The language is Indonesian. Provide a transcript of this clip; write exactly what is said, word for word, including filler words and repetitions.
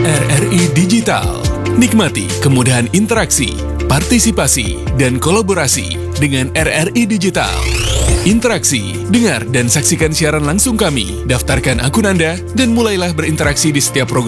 R R I Digital. Nikmati kemudahan interaksi, partisipasi, dan kolaborasi dengan R R I Digital. Interaksi, dengar dan saksikan siaran langsung kami, daftarkan akun Anda, dan mulailah berinteraksi di setiap program